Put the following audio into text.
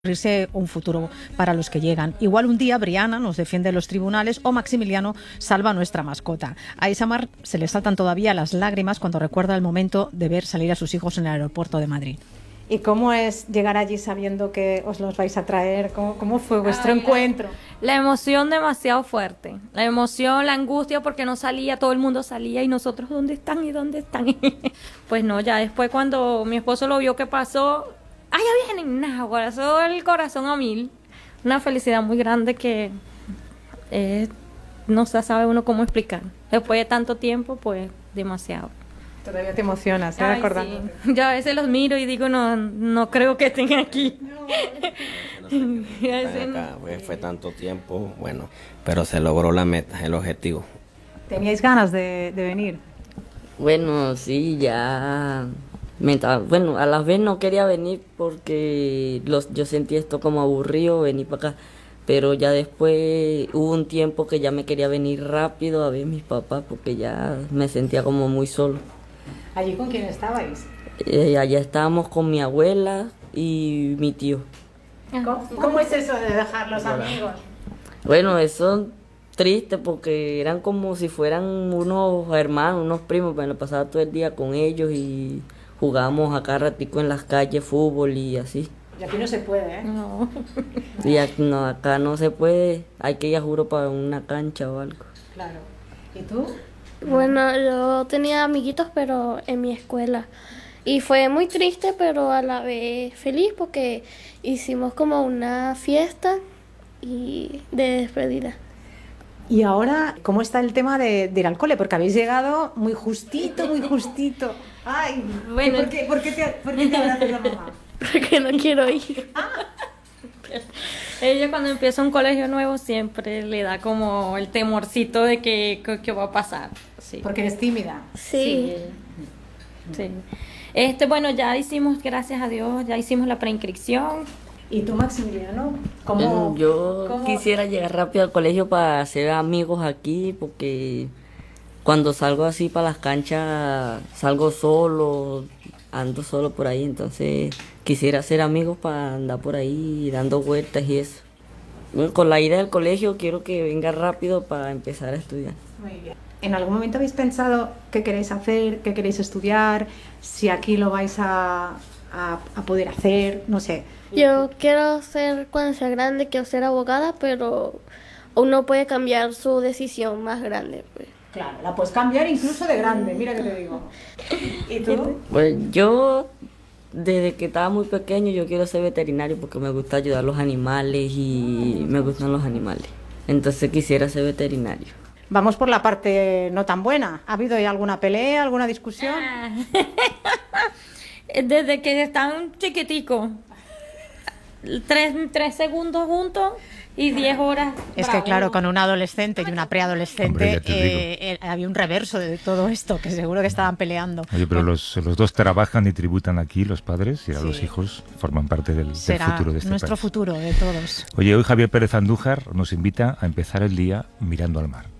construirse un futuro para los que llegan. Igual un día Brianna nos defiende en los tribunales o Maximiliano salva a nuestra mascota. A Isamar se le saltan todavía las lágrimas cuando recuerda el momento de ver salir a sus hijos en el aeropuerto de Madrid. ¿Y cómo es llegar allí sabiendo que os los vais a traer? ¿Cómo fue vuestro encuentro? La emoción demasiado fuerte. La emoción, la angustia porque no salía, todo el mundo salía y nosotros, ¿dónde están y dónde están? Pues no, ya después cuando mi esposo lo vio que pasó, ¡ay, ya vienen! Nada, corazón, el corazón a mil. Una felicidad muy grande que no se sabe uno cómo explicar. Después de tanto tiempo, pues demasiado. Todavía te emocionas, ¿eh? Acordándote. Sí. Yo a veces los miro y digo, no creo que estén aquí. Acá, fue tanto tiempo, bueno, pero se logró la meta, el objetivo. ¿Teníais ganas de venir? Bueno, sí, ya... Bueno, a la vez no quería venir porque yo sentí esto como aburrido, venir para acá. Pero ya después hubo un tiempo que ya me quería venir rápido a ver a mis papás porque ya me sentía como muy solo. ¿Allí con quién estabais? Allá estábamos con mi abuela y mi tío. ¿Cómo es eso de dejar los amigos? Bueno, eso triste porque eran como si fueran unos hermanos, unos primos, me lo pasaba todo el día con ellos y jugábamos acá ratico en las calles, fútbol y así. Y aquí no se puede, ¿eh? No. Y acá no se puede, hay que ir a juro para una cancha o algo. Claro. ¿Y tú? Bueno, yo tenía amiguitos, pero en mi escuela. Y fue muy triste, pero a la vez feliz porque hicimos como una fiesta y de despedida. Y ahora, ¿cómo está el tema de ir al cole? Porque habéis llegado muy justito, muy justito. Ay, bueno, ¿por qué te abrazas a mamá? Porque no quiero ir. Ella cuando empieza un colegio nuevo siempre le da como el temorcito de que va a pasar. Sí. Porque eres tímida. Sí. Sí. Bueno, ya hicimos, gracias a Dios, ya hicimos la preinscripción. ¿Y tú, Maximiliano? Yo quisiera llegar rápido al colegio para hacer amigos aquí, porque cuando salgo así para las canchas, salgo solo, ando solo por ahí, entonces quisiera hacer amigos para andar por ahí dando vueltas y eso. Bueno, con la ida del colegio quiero que venga rápido para empezar a estudiar. Muy bien. ¿En algún momento habéis pensado qué queréis hacer, qué queréis estudiar, si aquí lo vais a poder hacer, no sé? Yo quiero ser, cuando sea grande, quiero ser abogada, pero uno puede cambiar su decisión más grande, pues. Claro, la puedes cambiar incluso de grande, mira que te digo. ¿Y tú? Pues yo, desde que estaba muy pequeño, yo quiero ser veterinario porque me gusta ayudar a los animales y me gustan los animales. Entonces quisiera ser veterinario. Vamos por la parte no tan buena. ¿Ha habido alguna pelea, alguna discusión? Desde que están chiquiticos, 3 segundos juntos y 10 horas. Es que claro, con un adolescente y una preadolescente había un reverso de todo esto, que seguro que estaban peleando. Oye, pero los dos trabajan y tributan aquí, los padres, y ahora los hijos forman parte del futuro de este nuestro país. Futuro de todos. Oye, hoy Javier Pérez Andújar nos invita a empezar el día mirando al mar.